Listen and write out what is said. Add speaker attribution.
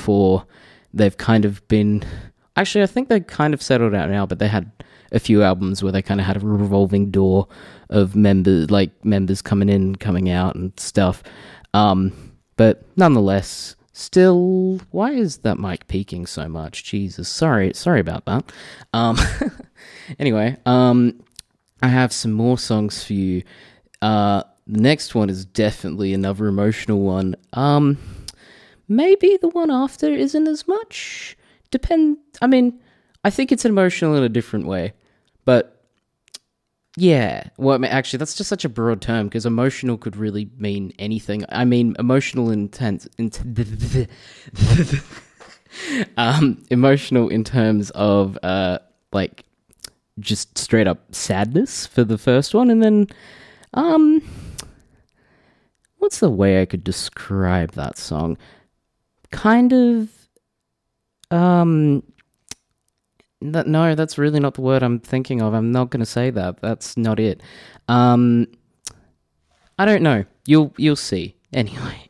Speaker 1: before they've kind of been... Actually, I think they kind of settled out now, but they had a few albums where they kind of had a revolving door of members coming in, coming out and stuff. But nonetheless, still, why is that mic peaking so much? Jesus, sorry about that. Anyway, I have some more songs for you. The next one is definitely another emotional one. Maybe the one after isn't as much. I think it's emotional in a different way. But, yeah. Well, actually, that's just such a broad term, because emotional could really mean anything. I mean, emotional emotional in terms of, just straight up sadness for the first one, and then, what's the way I could describe that song? Kind of, no, that's really not the word I'm thinking of. I'm not going to say that. That's not it. I don't know. You'll see. Anyway.